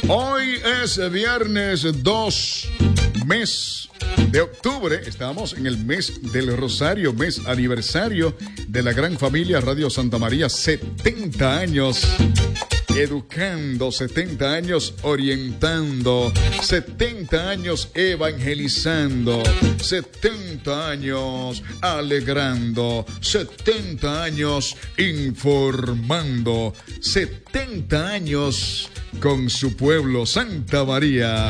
Hoy es viernes 2, mes de octubre. Estamos en el mes del Rosario, mes aniversario de la gran familia Radio Santa María. 70 años educando, 70 años orientando, 70 años evangelizando, 70 años alegrando, 70 años informando, 70 años con su pueblo, Santa María.